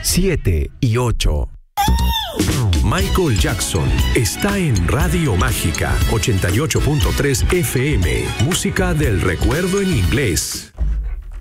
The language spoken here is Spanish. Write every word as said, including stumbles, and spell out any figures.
siete y ocho. Michael Jackson está en Radio Mágica ochenta y ocho punto tres F M. Música del recuerdo en inglés.